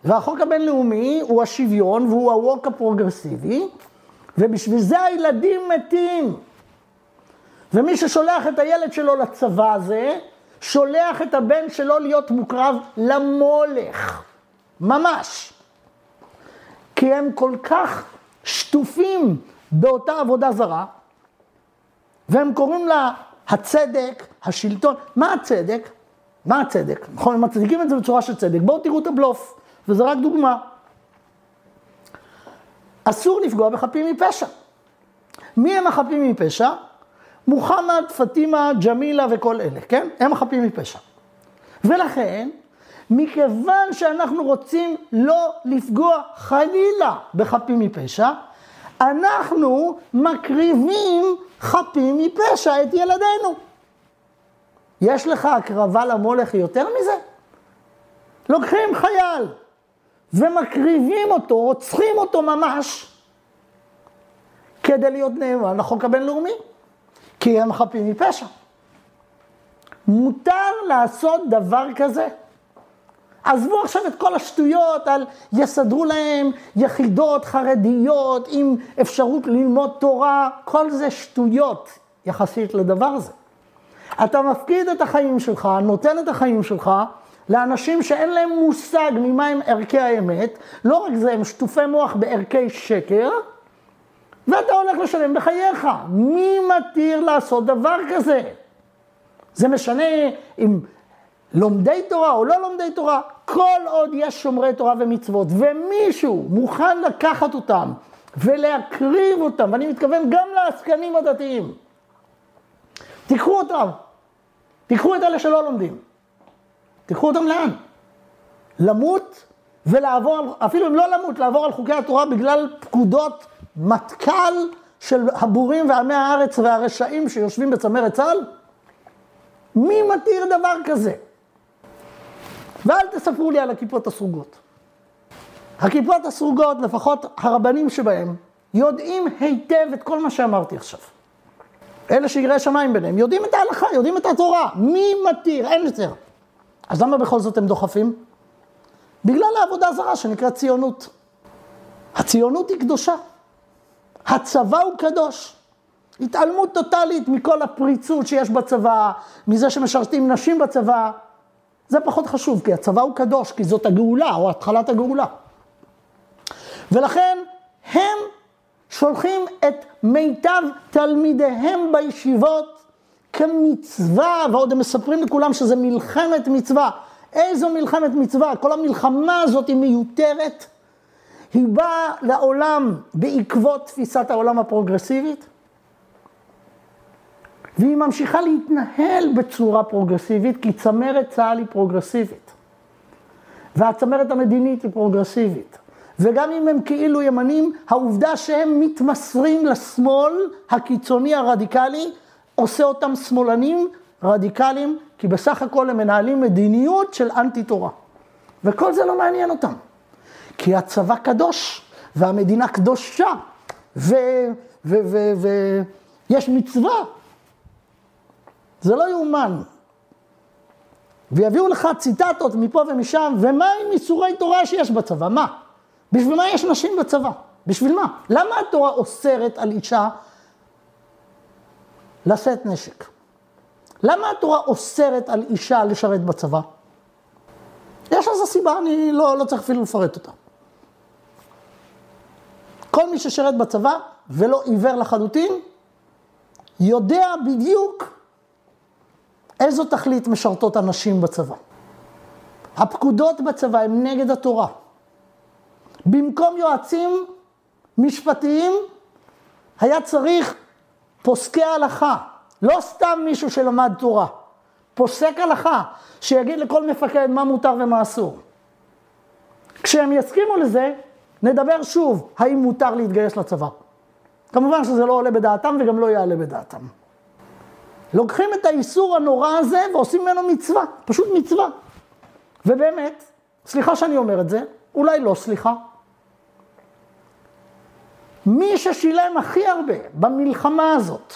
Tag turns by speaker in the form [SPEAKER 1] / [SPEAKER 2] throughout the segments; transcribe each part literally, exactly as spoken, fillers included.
[SPEAKER 1] והחוק הבינלאומי הוא השוויון והוא הווק הפרוגרסיבי, ובשביל זה הילדים מתים. ומי ששולח את הילד שלו לצבא הזה, שולח את הבן שלו להיות מוקרב למולך. ממש. כי הם כל כך שטופים באותה עבודה זרה, והם קוראים לה הצדק, השלטון. מה הצדק? מה הצדק? נכון, הם מצדיקים את זה בצורה של צדק. בואו תראו את הבלוף, וזה רק דוגמה. אסור לפגוע בחפים מפשע. מי הם החפים מפשע? מוחמד, פטימה, ג'מילה וכל אלה, כן? הם החפים מפשע. ולכן, מכיוון שאנחנו רוצים לא לפגוע חלילה בחפים מפשע, אנחנו מקריבים חפים מפשע את ילדינו. יש לך הקרבה למולך יותר מזה? לוקחים חייל ומקריבים אותו, רוצחים אותו ממש, כדי להיות נאמן לחוק הבינלאומי, כי הם חפים מפשע. מותר לעשות דבר כזה. עזבו עכשיו את כל השטויות על יסדרו להם יחידות חרדיות עם אפשרות ללמוד תורה, כל זה שטויות יחסית לדבר הזה. אתה מפקיד את החיים שלך, נותן את החיים שלך לאנשים שאין להם מושג ממה הם ערכי האמת, לא רק זה, הם שטופי מוח בערכי שקר, ואתה הולך לשלם בחייך. מי מתיר לעשות דבר כזה? זה משנה אם לומדי תורה או לא לומדי תורה, כל עוד יש שומרי תורה ומצוות, ומישהו מוכן לקחת אותם ולהקריב אותם, ואני מתכוון גם לעסקנים הדתיים, תיקחו אותם, תיקחו את אלה שלא לומדים, תיקחו אותם לאן? למות ולעבור, אפילו אם לא למות, לעבור על חוקי התורה בגלל פקודות מטכ"ל של הבורים ועמי הארץ והרשעים שיושבים בצמרת צה"ל? מי מתיר דבר כזה? ואל תספרו לי על הכיפות הסרוגות. הכיפות הסרוגות, לפחות הרבנים שבהם, יודעים היטב את כל מה שאמרתי עכשיו. אלה שיראי שמיים ביניהם, יודעים את ההלכה, יודעים את התורה. מי מתיר? אין יותר. אז למה בכל זאת הם דוחפים? בגלל העבודה זרה שנקראת ציונות. הציונות היא קדושה. הצבא הוא קדוש. התעלמות טוטלית מכל הפריצות שיש בצבא, מזה שמשרתים נשים בצבא. זה פחות חשוב, כי הצבא הוא קדוש, כי זאת הגאולה, או התחלת הגאולה. ולכן הם שולחים את מיטב תלמידיהם בישיבות כמצווה, ועוד הם מספרים לכולם שזה מלחמת מצווה. איזו מלחמת מצווה? כל המלחמה הזאת היא מיותרת. היא באה לעולם בעקבות תפיסת העולם הפרוגרסיבית, והיא ממשיכה להתנהל בצורה פרוגרסיבית, כי צמרת צה"ל היא פרוגרסיבית. והצמרת המדינית היא פרוגרסיבית. וגם אם הם כאילו ימנים, העובדה שהם מתמסרים לשמאל הקיצוני הרדיקלי, עושה אותם שמאלנים רדיקליים, כי בסך הכל הם מנהלים מדיניות של אנטי תורה. וכל זה לא מעניין אותם. כי הצבא קדוש, והמדינה קדושה, ויש מצווה. זה לא יאומן. ויביאו לך ציטטות מפה ומשם, ומה עם איסורי תורה שיש בצבא? מה? בשביל מה יש נשים בצבא? בשביל מה? למה התורה אוסרת על אישה לשאת נשק? למה התורה אוסרת על אישה לשרת בצבא? יש איזו סיבה, אני לא, לא צריך אפילו לפרט אותה. כל מי ששרת בצבא ולא עיוור לחלוטין, יודע בדיוק איזו תכלית משרתות הנשים בצבא. הפקודות בצבא הן נגד התורה. במקום יועצים משפטיים, היה צריך פוסקי הלכה. לא סתם מישהו שלמד תורה. פוסק הלכה, שיגיד לכל מפקד מה מותר ומה אסור. כשהם יסכימו לזה, נדבר שוב, האם מותר להתגייס לצבא. כמובן שזה לא עולה בדעתם וגם לא יעלה בדעתם. לוקחים את האיסור הנורא הזה ועושים ממנו מצווה, פשוט מצווה. ובאמת, סליחה שאני אומר את זה, אולי לא סליחה. מי ששילם הכי הרבה במלחמה הזאת,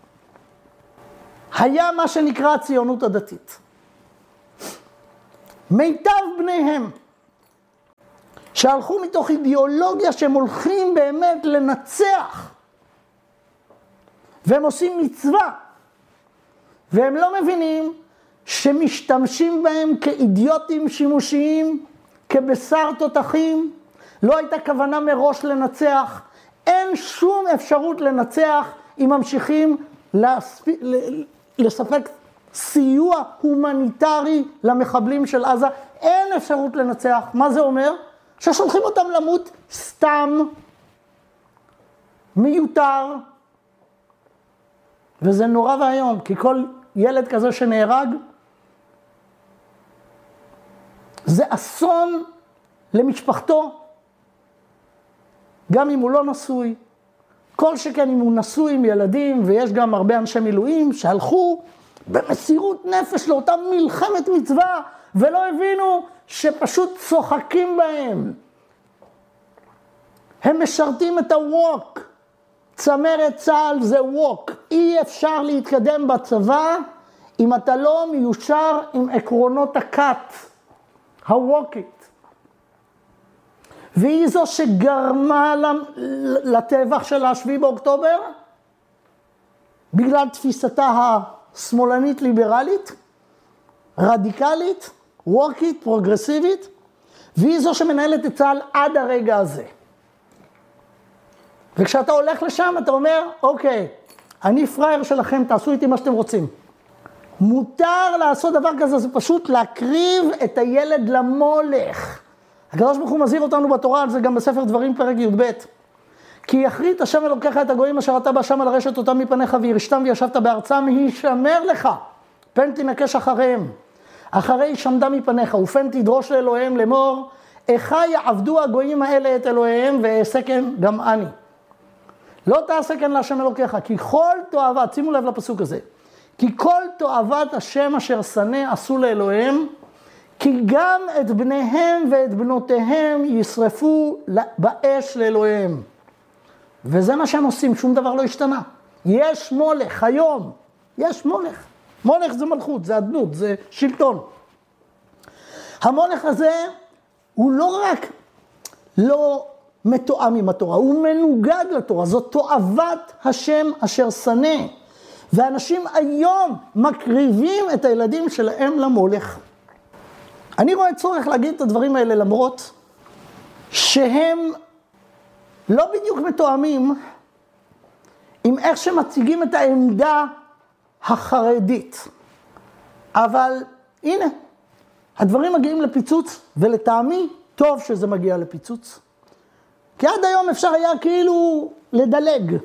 [SPEAKER 1] היה מה שנקרא הציונות הדתית. מיטב בניהם, שהלכו מתוך אידיאולוגיה שהם הולכים באמת לנצח, והם עושים מצווה, והם לא מבינים שמשתמשים בהם כאידיוטים שימושיים, כבשר תותחים. לא הייתה כוונה מראש לנצח, אין שום אפשרות לנצח אם ממשיכים לספ... לספק סיוע הומניטרי למחבלים של עזה. אין אפשרות לנצח. מה זה אומר? ששולחים אותם למות סתם, מיותר, וזה נורא והיום, כי כל ילד כזה שנהרג, זה אסון למשפחתו, גם אם הוא לא נשוי. כל שכן אם הוא נשוי עם ילדים, ויש גם הרבה אנשי מילואים שהלכו במסירות נפש לאותה מלחמת מצווה, ולא הבינו שפשוט צוחקים בהם. הם משרתים את הווק. צמרת צה"ל זה ווק. אי אפשר להתקדם בצבא אם אתה לא מיושר עם עקרונות הכת, הווקית. והיא זו שגרמה לטבח של השביעי באוקטובר, בגלל תפיסתה השמאלנית ליברלית, רדיקלית, ווקית, פרוגרסיבית, והיא זו שמנהלת את צה"ל עד הרגע הזה. וכשאתה הולך לשם אתה אומר, אוקיי, אני פרייר שלכם, תעשו איתי מה שאתם רוצים. מותר לעשות דבר כזה, זה פשוט להקריב את הילד למולך. הקדוש ברוך הוא מזהיר אותנו בתורה על זה גם בספר דברים פרק י"ב. כי יכרית השם אלוקיך את הגויים אשר אתה בהשם על הרשת אותם מפניך וירשתם וישבת בארצם, הישמר לך, פן תנקש אחריהם. אחרי הישמדה מפניך ופן תדרוש לאלוהיהם לאמור, איכה יעבדו הגויים האלה את אלוהיהם ואעשה כן גם אני. לא תעשה כן להשם אלוקיך, כי כל תועבת, שימו לב לפסוק הזה, כי כל תועבת השם אשר שנא עשו לאלוהיהם, כי גם את בניהם ואת בנותיהם ישרפו באש לאלוהיהם. וזה מה שהם עושים, שום דבר לא השתנה. יש מולך היום, יש מולך. מולך זה מלכות, זה אדנות, זה שלטון. המולך הזה הוא לא רק לא מתואם עם התורה, הוא מנוגד לתורה, זאת תועבת השם אשר שנא. ואנשים היום מקריבים את הילדים שלהם למולך. אני רואה צורך להגיד את הדברים האלה למרות שהם לא בדיוק מתואמים עם איך שמציגים את העמדה החרדית. אבל הנה, הדברים מגיעים לפיצוץ, ולטעמי טוב שזה מגיע לפיצוץ. כי עד היום אפשר היה כאילו לדלג,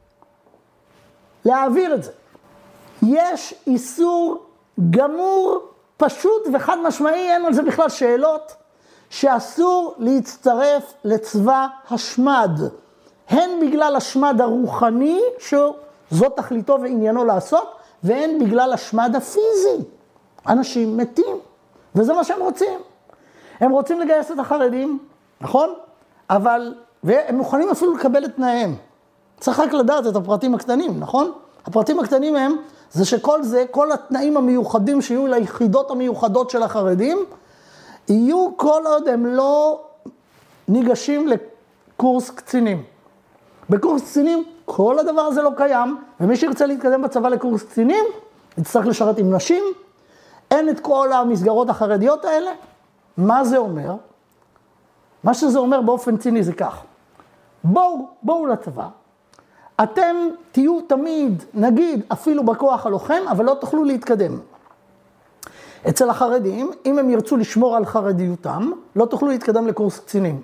[SPEAKER 1] להעביר את זה. יש איסור גמור, פשוט וחד משמעי, אין על זה בכלל שאלות, שאסור להצטרף לצבא השמד. הן בגלל השמד הרוחני, שזאת תכליתו ועניינו לעשות, והן בגלל השמד הפיזי. אנשים מתים, וזה מה שהם רוצים. הם רוצים לגייס את החרדים, נכון? אבל, והם מוכנים אפילו לקבל את תנאיהם. צריך רק לדעת את הפרטים הקטנים, נכון? הפרטים הקטנים הם, זה שכל זה, כל התנאים המיוחדים שיהיו ליחידות המיוחדות של החרדים, יהיו כל עוד הם לא ניגשים לקורס קצינים. בקורס קצינים כל הדבר הזה לא קיים, ומי שירצה להתקדם בצבא לקורס קצינים, יצטרך לשרת עם נשים, אין את כל המסגרות החרדיות האלה. מה זה אומר? מה שזה אומר באופן ציני זה כך. בואו, בואו לצבא. אתם תהיו תמיד, נגיד, אפילו בכוח הלוחם, אבל לא תוכלו להתקדם. אצל החרדים, אם הם ירצו לשמור על חרדיותם, לא תוכלו להתקדם לקורס קצינים.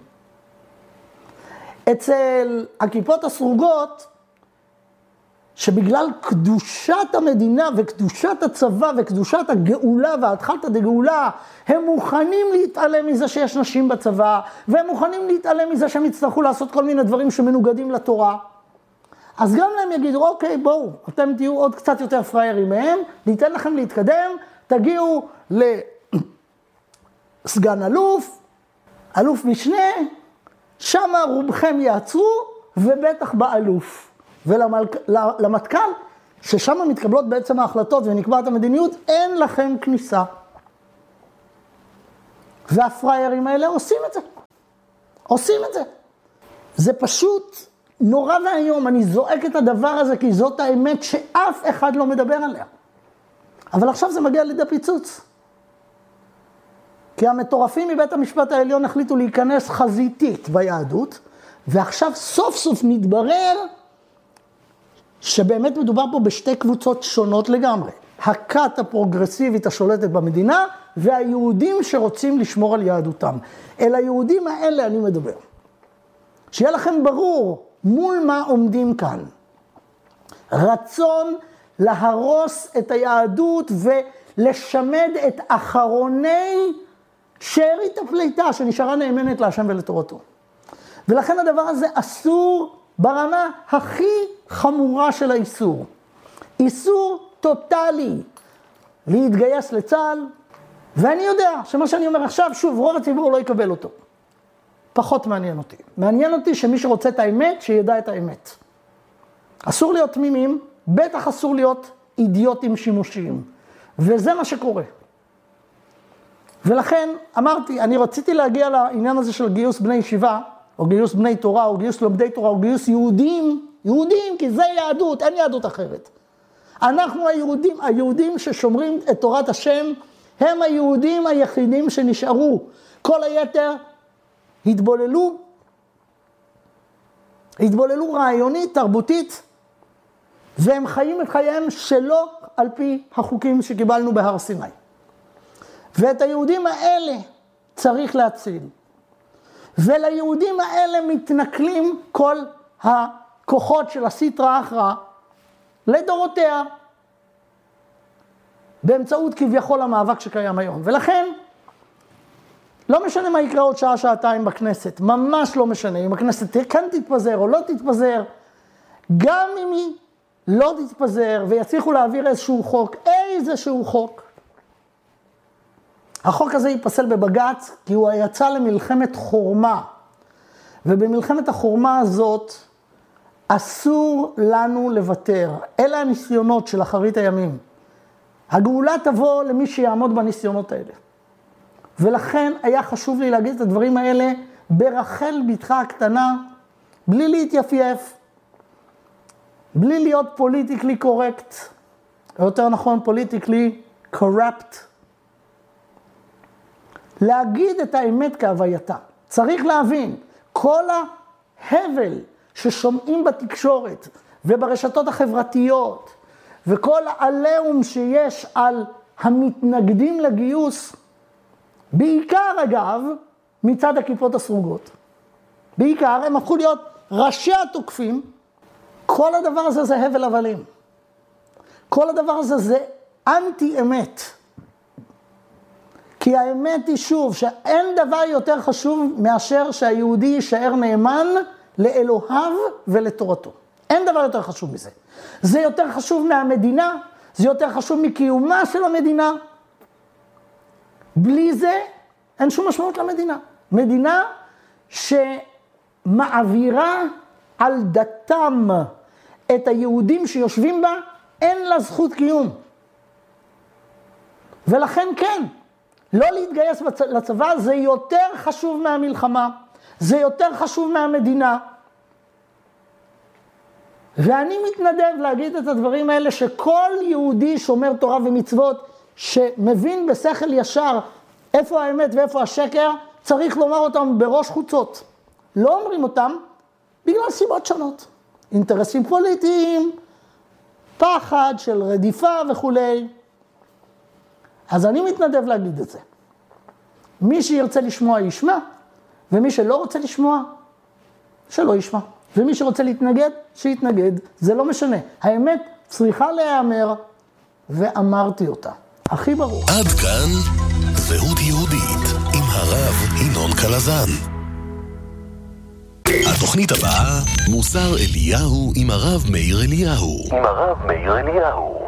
[SPEAKER 1] אצל הכיפות הסרוגות, שבגלל קדושת המדינה וקדושת הצבא וקדושת הגאולה והתחלת הגאולה, הם מוכנים להתעלם מזה שיש נשים בצבא, והם מוכנים להתעלם מזה שהם יצטרכו לעשות כל מיני דברים שמנוגדים לתורה. אז גם להם יגידו, אוקיי, בואו, אתם תהיו עוד קצת יותר פריירים מהם, ניתן לכם להתקדם, תגיעו לסגן אלוף, אלוף משנה, שם רובכם יעצרו, ובטח באלוף. ולמטכ"ל, ששם מתקבלות בעצם ההחלטות ונקבעת המדיניות, אין לכם כניסה. והפריירים האלה עושים את זה. עושים את זה. זה פשוט נורא והיום, אני זועק את הדבר הזה, כי זאת האמת שאף אחד לא מדבר עליה. אבל עכשיו זה מגיע לידי פיצוץ. כי המטורפים מבית המשפט העליון החליטו להיכנס חזיתית ביהדות, ועכשיו סוף סוף מתברר שבאמת מדובר פה בשתי קבוצות שונות לגמרי. הכת הפרוגרסיבית השולטת במדינה, והיהודים שרוצים לשמור על יהדותם. אל היהודים האלה אני מדבר. שיהיה לכם ברור מול מה עומדים כאן. רצון להרוס את היהדות ולשמד את אחרוני שארית הפליטה שנשארה נאמנת להשם ולתורתו. ולכן הדבר הזה אסור ברמה הכי חמורה של האיסור. איסור טוטלי להתגייס לצה"ל, ואני יודע שמה שאני אומר עכשיו, שוב, רוב הציבור לא יקבל אותו. פחות מעניין אותי. מעניין אותי שמי שרוצה את האמת, שידע את האמת. אסור להיות תמימים, בטח אסור להיות אידיוטים שימושיים. וזה מה שקורה. ולכן אמרתי, אני רציתי להגיע לעניין הזה של גיוס בני ישיבה, או גיוס בני תורה, או גיוס לומדי תורה, או גיוס יהודים, יהודים, כי זה יהדות, אין יהדות אחרת. אנחנו היהודים, היהודים ששומרים את תורת השם, הם היהודים היחידים שנשארו. כל היתר התבוללו, התבוללו רעיונית, תרבותית, והם חיים את חייהם שלא על פי החוקים שקיבלנו בהר סיני. ואת היהודים האלה צריך להציל. וליהודים האלה מתנכלים כל הכוחות של הסטרא אחרא לדורותיה, באמצעות כביכול המאבק שקיים היום. ולכן, לא משנה מה יקרה עוד שעה, שעתיים בכנסת, ממש לא משנה, אם הכנסת כאן תתפזר או לא תתפזר, גם אם היא לא תתפזר ויצליחו להעביר איזשהו חוק, איזשהו חוק, החוק הזה ייפסל בבג"ץ, כי הוא יצא למלחמת חורמה. ובמלחמת החורמה הזאת, אסור לנו לוותר. אלה הניסיונות של אחרית הימים. הגאולה תבוא למי שיעמוד בניסיונות האלה. ולכן היה חשוב לי להגיד את הדברים האלה ברחל בתך הקטנה, בלי להתייפייף, בלי להיות פוליטיקלי קורקט, או יותר נכון פוליטיקלי קורפט. להגיד את האמת כהווייתה. צריך להבין, כל ההבל ששומעים בתקשורת וברשתות החברתיות, וכל העליהום שיש על המתנגדים לגיוס, בעיקר אגב, מצד הכיפות הסרוגות. בעיקר הם הפכו להיות ראשי התוקפים, כל הדבר הזה זה הבל הבלים. כל הדבר הזה זה אנטי אמת. כי האמת היא שוב, שאין דבר יותר חשוב מאשר שהיהודי יישאר נאמן לאלוהיו ולתורתו. אין דבר יותר חשוב מזה. זה יותר חשוב מהמדינה, זה יותר חשוב מקיומה של המדינה. בלי זה אין שום משמעות למדינה. מדינה שמעבירה על דתם את היהודים שיושבים בה, אין לה זכות קיום. ולכן כן, לא להתגייס לצבא זה יותר חשוב מהמלחמה, זה יותר חשוב מהמדינה. ואני מתנדב להגיד את הדברים האלה שכל יהודי שומר תורה ומצוות שמבין בשכל ישר איפה האמת ואיפה השקר, צריך לומר אותם בראש חוצות. לא אומרים אותם בגלל סיבות שונות. אינטרסים פוליטיים, פחד של רדיפה וכו'. אז אני מתנדב להגיד את זה. מי שירצה לשמוע ישמע, ומי שלא רוצה לשמוע, שלא ישמע. ומי שרוצה להתנגד, שיתנגד. זה לא משנה. האמת צריכה להיאמר, ואמרתי אותה. הכי ברור.
[SPEAKER 2] עד כאן, זהות יהודית, עם הרב ינון קלזן. התוכנית הבאה, מוסר אליהו עם הרב מאיר אליהו. עם הרב מאיר אליהו.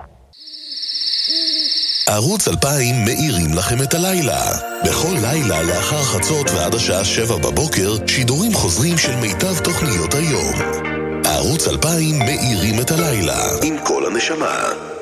[SPEAKER 2] ערוץ אלפיים מאירים לכם את הלילה. בכל לילה לאחר חצות ועד השעה שבע בבוקר, שידורים חוזרים של מיטב תוכניות היום. ערוץ אלפיים מאירים את הלילה עם כל הנשמה.